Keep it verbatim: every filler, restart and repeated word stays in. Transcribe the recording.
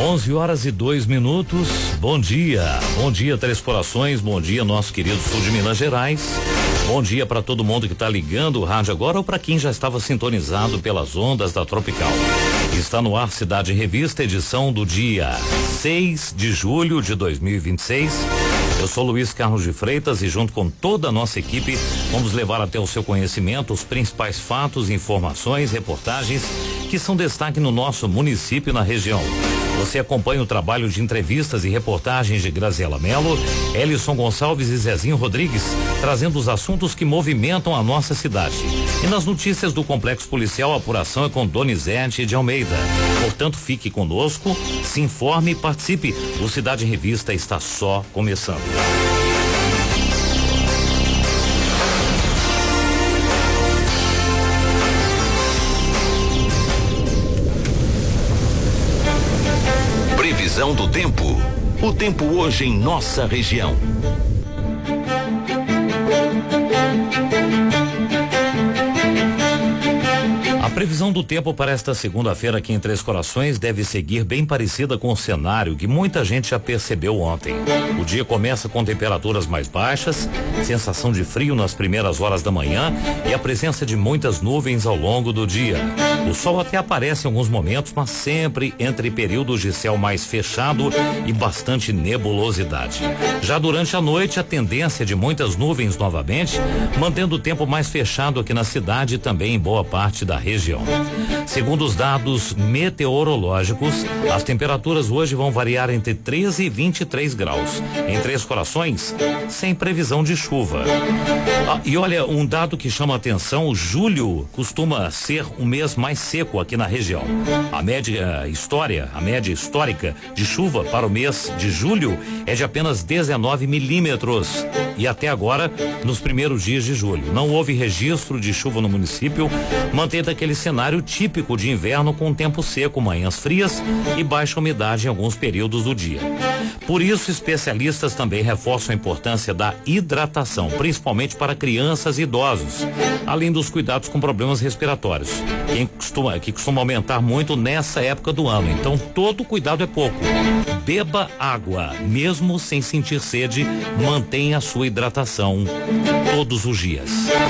onze horas e dois minutos. Bom dia. Bom dia, Três Corações. Bom dia, nosso querido sul de Minas Gerais. Bom dia para todo mundo que está ligando o rádio agora ou para quem já estava sintonizado pelas ondas da Tropical. Está no ar Cidade Revista, edição do dia seis de julho de dois mil e vinte e seis. Eu sou Luiz Carlos de Freitas e junto com toda a nossa equipe vamos levar até o seu conhecimento os principais fatos, informações, reportagens que são destaque no nosso município e na região. Você acompanha o trabalho de entrevistas e reportagens de Graziela Mello, Elison Gonçalves e Zezinho Rodrigues, trazendo os assuntos que movimentam a nossa cidade. E nas notícias do Complexo Policial, a apuração é com Donizete de Almeida. Portanto, fique conosco, se informe e participe. O Cidade Revista está só começando. Previsão do tempo. O tempo hoje em nossa região. A previsão do tempo para esta segunda-feira aqui em Três Corações deve seguir bem parecida com o cenário que muita gente já percebeu ontem. O dia começa com temperaturas mais baixas, sensação de frio nas primeiras horas da manhã e a presença de muitas nuvens ao longo do dia. O sol até aparece em alguns momentos, mas sempre entre períodos de céu mais fechado e bastante nebulosidade. Já durante a noite, a tendência de muitas nuvens novamente, mantendo o tempo mais fechado aqui na cidade e também em boa parte da região. Segundo os dados meteorológicos, as temperaturas hoje vão variar entre treze e vinte e três graus. Em Três Corações, sem previsão de chuva. Ah, e olha, um dado que chama a atenção: julho costuma ser o mês mais seco aqui na região. A média história, a média histórica de chuva para o mês de julho é de apenas dezenove milímetros. E até agora, nos primeiros dias de julho, não houve registro de chuva no município, mantendo aquele cenário típico de inverno com tempo seco, manhãs frias e baixa umidade em alguns períodos do dia. Por isso, especialistas também reforçam a importância da hidratação, principalmente para crianças e idosos, além dos cuidados com problemas respiratórios, que costuma, que costuma aumentar muito nessa época do ano. Então, todo cuidado é pouco. Beba água, mesmo sem sentir sede, mantenha a sua hidratação todos os dias.